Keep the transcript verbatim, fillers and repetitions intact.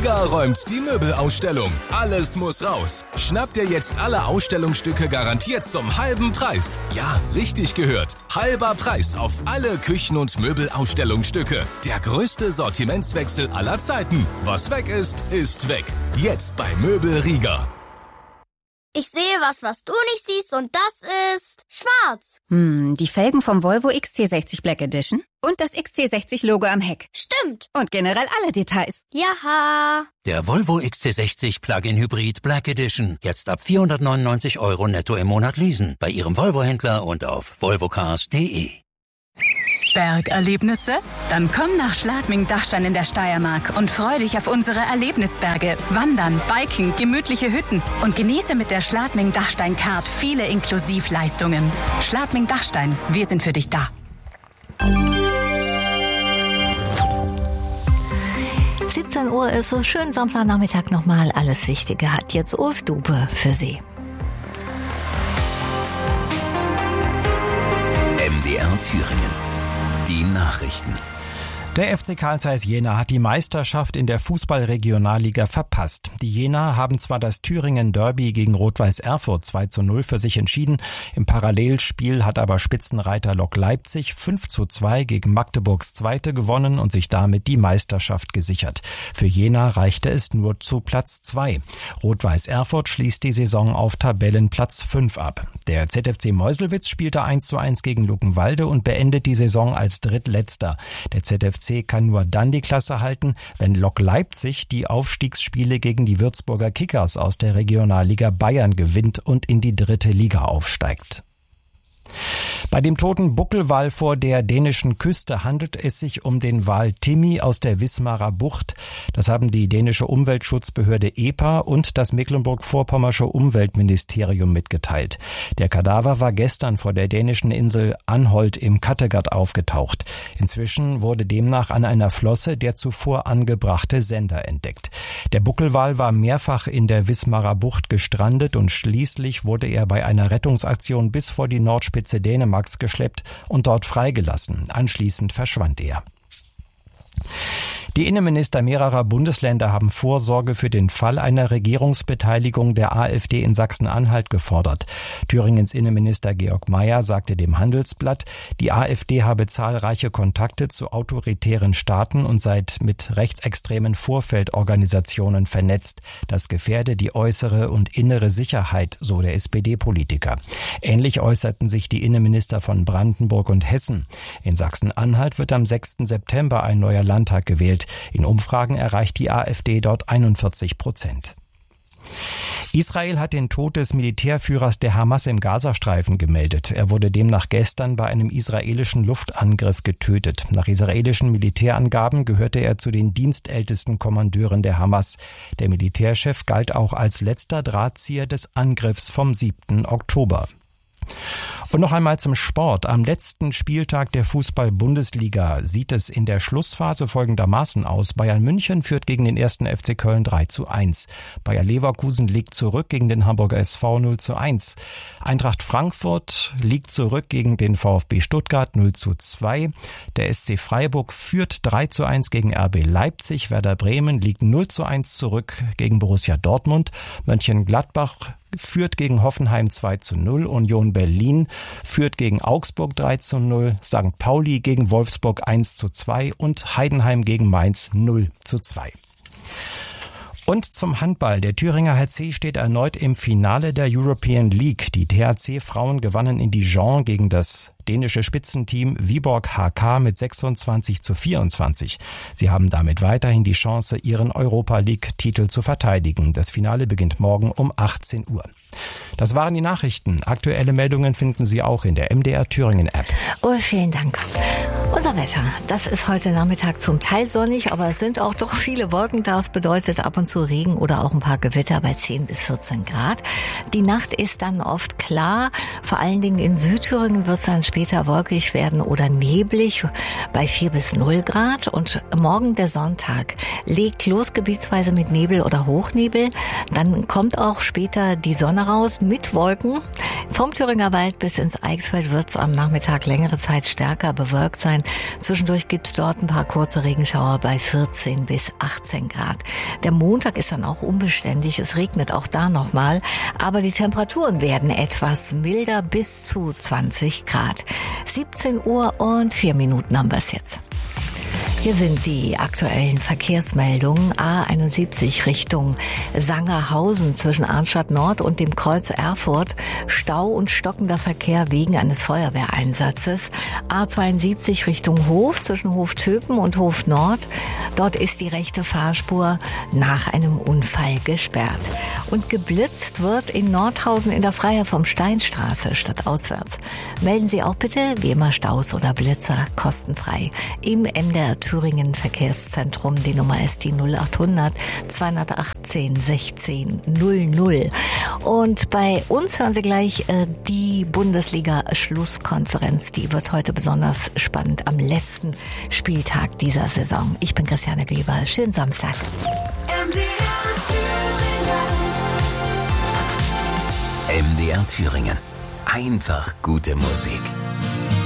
Rieger räumt die Möbelausstellung. Alles muss raus. Schnappt dir jetzt alle Ausstellungsstücke garantiert zum halben Preis. Ja, richtig gehört. Halber Preis auf alle Küchen- und Möbelausstellungsstücke. Der größte Sortimentswechsel aller Zeiten. Was weg ist, ist weg. Jetzt bei Möbel Rieger. Ich sehe was, was du nicht siehst, und das ist schwarz. Hm, die Felgen vom Volvo X C sechzig Black Edition und das X C sechzig Logo am Heck. Stimmt. Und generell alle Details. Jaha. Der Volvo X C sechzig Plug-in Hybrid Black Edition. Jetzt ab vierhundertneunundneunzig Euro netto im Monat leasen. Bei Ihrem Volvo-Händler und auf volvocars punkt de. Bergerlebnisse? Dann komm nach Schladming-Dachstein in der Steiermark und freu dich auf unsere Erlebnisberge. Wandern, Biken, gemütliche Hütten und genieße mit der Schladming-Dachstein-Card viele Inklusivleistungen. Schladming-Dachstein, wir sind für dich da. siebzehn Uhr ist so schön Samstagnachmittag nochmal. Alles Wichtige hat jetzt Ulf Dube für Sie. M D R Thüringen. Die Nachrichten. Der F C Carl Zeiss Jena hat die Meisterschaft in der Fußball-Regionalliga verpasst. Die Jenaer haben zwar das Thüringen-Derby gegen Rot-Weiß Erfurt zwei zu null für sich entschieden. Im Parallelspiel hat aber Spitzenreiter Lok Leipzig fünf zu zwei gegen Magdeburgs Zweite gewonnen und sich damit die Meisterschaft gesichert. Für Jena reichte es nur zu Platz zwei. Rot-Weiß Erfurt schließt die Saison auf Tabellenplatz fünf ab. Der Z F C Meuselwitz spielte eins zu eins gegen Luckenwalde und beendet die Saison als Drittletzter. Der Z F C kann nur dann die Klasse halten, wenn Lok Leipzig die Aufstiegsspiele gegen die Würzburger Kickers aus der Regionalliga Bayern gewinnt und in die dritte Liga aufsteigt. Bei dem toten Buckelwal vor der dänischen Küste handelt es sich um den Wal Timmy aus der Wismarer Bucht. Das haben die dänische Umweltschutzbehörde E P A und das Mecklenburg-Vorpommersche Umweltministerium mitgeteilt. Der Kadaver war gestern vor der dänischen Insel Anholt im Kattegat aufgetaucht. Inzwischen wurde demnach an einer Flosse der zuvor angebrachte Sender entdeckt. Der Buckelwal war mehrfach in der Wismarer Bucht gestrandet und schließlich wurde er bei einer Rettungsaktion bis vor die Nordspitze Dänemarks geschleppt und dort freigelassen. Anschließend verschwand er. Die Innenminister mehrerer Bundesländer haben Vorsorge für den Fall einer Regierungsbeteiligung der AfD in Sachsen-Anhalt gefordert. Thüringens Innenminister Georg Mayer sagte dem Handelsblatt, die AfD habe zahlreiche Kontakte zu autoritären Staaten und sei mit rechtsextremen Vorfeldorganisationen vernetzt. Das gefährde die äußere und innere Sicherheit, so der S P D-Politiker. Ähnlich äußerten sich die Innenminister von Brandenburg und Hessen. In Sachsen-Anhalt wird am sechsten September ein neuer Landtag gewählt. In Umfragen erreicht die AfD dort einundvierzig Prozent. Israel hat den Tod des Militärführers der Hamas im Gazastreifen gemeldet. Er wurde demnach gestern bei einem israelischen Luftangriff getötet. Nach israelischen Militärangaben gehörte er zu den dienstältesten Kommandeuren der Hamas. Der Militärchef galt auch als letzter Drahtzieher des Angriffs vom siebten Oktober. Und noch einmal zum Sport. Am letzten Spieltag der Fußball-Bundesliga sieht es in der Schlussphase folgendermaßen aus. Bayern München führt gegen den ersten F C Köln drei zu eins. Bayer Leverkusen liegt zurück gegen den Hamburger S V null zu eins. Eintracht Frankfurt liegt zurück gegen den VfB Stuttgart null zu zwei. Der S C Freiburg führt drei zu eins gegen R B Leipzig. Werder Bremen liegt null zu eins zurück gegen Borussia Dortmund. Mönchengladbach führt gegen Hoffenheim zwei zu null, Union Berlin führt gegen Augsburg drei zu null, Sankt Pauli gegen Wolfsburg eins zu zwei und Heidenheim gegen Mainz null zu zwei. Und zum Handball. Der Thüringer H C steht erneut im Finale der European League. Die T H C-Frauen gewannen in Dijon gegen das dänische Spitzenteam Viborg H K mit sechsundzwanzig zu vierundzwanzig. Sie haben damit weiterhin die Chance, ihren Europa-League-Titel zu verteidigen. Das Finale beginnt morgen um achtzehn Uhr. Das waren die Nachrichten. Aktuelle Meldungen finden Sie auch in der M D R Thüringen App. Oh, vielen Dank. Unser Wetter, das ist heute Nachmittag zum Teil sonnig, aber es sind auch doch viele Wolken da. Das bedeutet ab und zu Regen oder auch ein paar Gewitter bei zehn bis vierzehn Grad. Die Nacht ist dann oft klar. Vor allen Dingen in Südthüringen wird es dann später wolkig werden oder neblig bei vier bis null Grad. Und morgen der Sonntag legt los gebietsweise mit Nebel oder Hochnebel. Dann kommt auch später die Sonne raus mit Wolken. Vom Thüringer Wald bis ins Eichsfeld wird es am Nachmittag längere Zeit stärker bewölkt sein. sein. Zwischendurch gibt's dort ein paar kurze Regenschauer bei vierzehn bis achtzehn Grad. Der Montag ist dann auch unbeständig. Es regnet auch da nochmal. Aber die Temperaturen werden etwas milder bis zu zwanzig Grad. siebzehn Uhr und vier Minuten haben wir es jetzt. Hier sind die aktuellen Verkehrsmeldungen. A einundsiebzig Richtung Sangerhausen zwischen Arnstadt Nord und dem Kreuz Erfurt. Stau und stockender Verkehr wegen eines Feuerwehreinsatzes. A zweiundsiebzig Richtung Hof zwischen Hoftöpen und Hof Nord. Dort ist die rechte Fahrspur nach einem Unfall gesperrt. Und geblitzt wird in Nordhausen in der Freiherr vom Steinstraße stadtauswärts. Melden Sie auch bitte, wie immer, Staus oder Blitzer kostenfrei im M D R Thüringen Verkehrszentrum. Die Nummer ist die null achthundert zweihundertachtzehn sechzehn null null. Und bei uns hören Sie gleich äh, die Bundesliga-Schlusskonferenz. Die wird heute besonders spannend am letzten Spieltag dieser Saison. Ich bin Christiane Weber. Schönen Samstag. M D R Thüringen. M D R Thüringen. Einfach gute Musik.